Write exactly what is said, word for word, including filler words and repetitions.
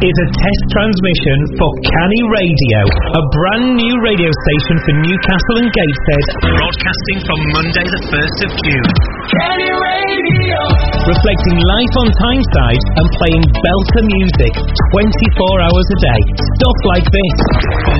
is a test transmission for Canny Radio, a brand new radio station for Newcastle and Gateshead, broadcasting from Monday the first of June. Canny Radio! Reflecting life on Tyneside and playing belter music twenty-four hours a day. Stuff like this.